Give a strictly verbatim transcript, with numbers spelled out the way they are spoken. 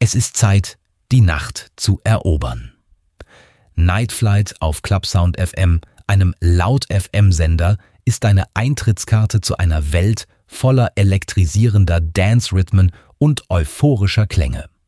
Es ist Zeit, die Nacht zu erobern. Night Flight auf Clubsound F M, einem Laut-F M-Sender, ist deine Eintrittskarte zu einer Welt voller elektrisierender Dance-Rhythmen und euphorischer Klänge.